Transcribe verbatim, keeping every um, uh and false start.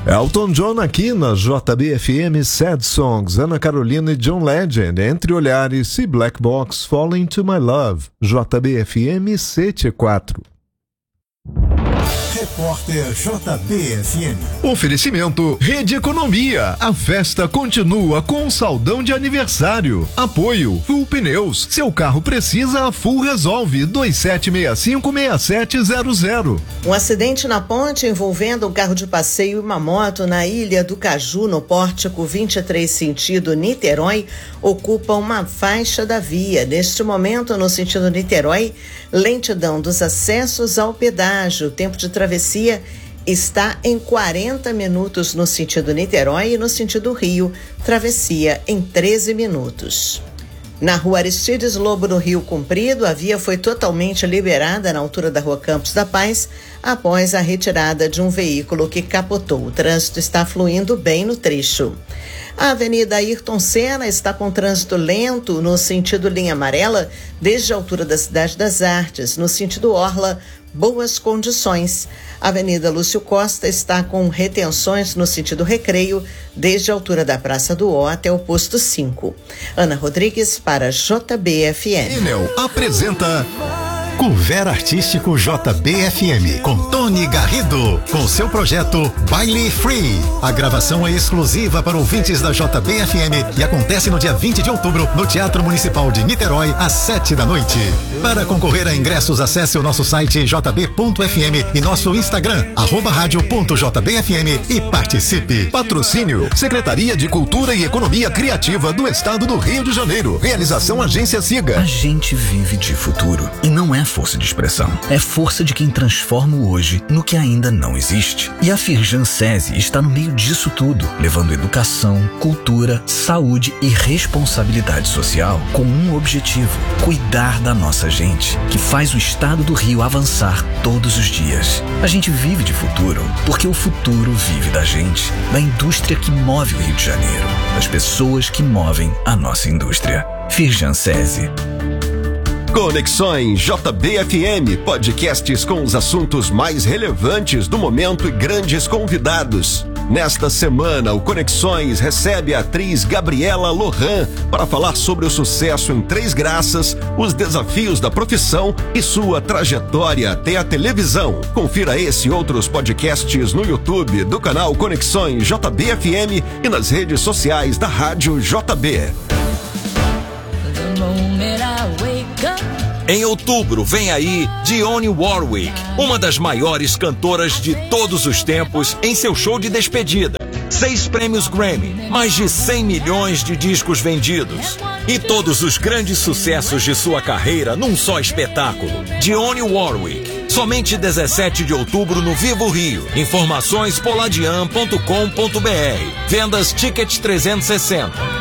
Elton John aqui na J B F M Sad Songs, Ana Carolina e John Legend, Entre Olhares e Black Box, Falling to My Love, J B F M sete quatro. Repórter J B F M. Oferecimento Rede Economia. A festa continua com um saldão de aniversário. Apoio Full Pneus. Seu carro precisa, a Full resolve. dois sete seis cinco, seis sete zero zero. Um acidente na ponte envolvendo um carro de passeio e uma moto na Ilha do Caju, no Pórtico vinte e três sentido Niterói, ocupa uma faixa da via. Neste momento, no sentido Niterói, lentidão dos acessos ao pedágio. O tempo de travessia está em quarenta minutos no sentido Niterói e no sentido Rio, travessia em treze minutos. Na rua Aristides Lobo, no Rio Comprido, a via foi totalmente liberada na altura da rua Campos da Paz após a retirada de um veículo que capotou. O trânsito está fluindo bem no trecho. A Avenida Ayrton Senna está com trânsito lento no sentido linha amarela, desde a altura da Cidade das Artes. No sentido Orla, boas condições. A Avenida Lúcio Costa está com retenções no sentido Recreio, desde a altura da Praça do Ó até o posto cinco. Ana Rodrigues para J B F M. Enel apresenta Cover Artístico J B F M, com Tony Garrido, com seu projeto Baile Free. A gravação é exclusiva para ouvintes da J B F M e acontece no dia vinte de outubro, no Teatro Municipal de Niterói, às sete da noite. Para concorrer a ingressos, acesse o nosso site j b ponto f m e nosso Instagram, arroba rádio ponto j b f m e participe. Patrocínio Secretaria de Cultura e Economia Criativa do Estado do Rio de Janeiro. Realização Agência Siga. A gente vive de futuro e não é força de expressão. É força de quem transforma o hoje no que ainda não existe. E a Firjan SESI está no meio disso tudo, levando educação, cultura, saúde e responsabilidade social com um objetivo: cuidar da nossa gente, que faz o estado do Rio avançar todos os dias. A gente vive de futuro porque o futuro vive da gente, da indústria que move o Rio de Janeiro, das pessoas que movem a nossa indústria. Firjan SESI. Conexões J B F M, podcasts com os assuntos mais relevantes do momento e grandes convidados. Nesta semana, o Conexões recebe a atriz Gabriela Lohan para falar sobre o sucesso em Três Graças, os desafios da profissão e sua trajetória até a televisão. Confira esse e outros podcasts no YouTube do canal Conexões J B F M e nas redes sociais da Rádio J B. Em outubro vem aí Dionne Warwick, uma das maiores cantoras de todos os tempos, em seu show de despedida. Seis prêmios Grammy, mais de cem milhões de discos vendidos e todos os grandes sucessos de sua carreira num só espetáculo. Dionne Warwick, somente dezessete de outubro no Vivo Rio. Informações poladian ponto com ponto b r. Vendas Ticket trezentos e sessenta.